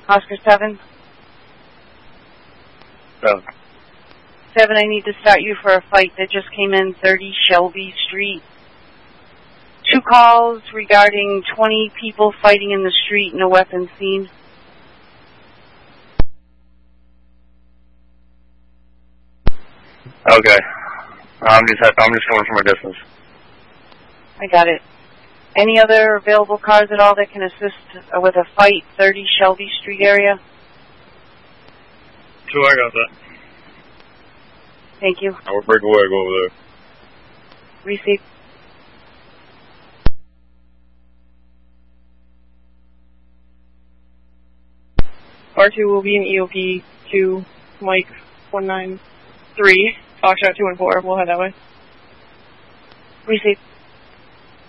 Oscar 7. 7, I need to start you for a fight that just came in, 30 Shelby Street. 2 calls regarding 20 people fighting in the street and a weapon seen. Okay. I'm just going from a distance. I got it. Any other available cars at all that can assist with a fight, 30 Shelby Street area? 2, I got that. Thank you. I will break away, go over there. Receive. R2 will be in EOP 2, Mike 193, Foxtrot 2 and 4. We'll head that way. Receive.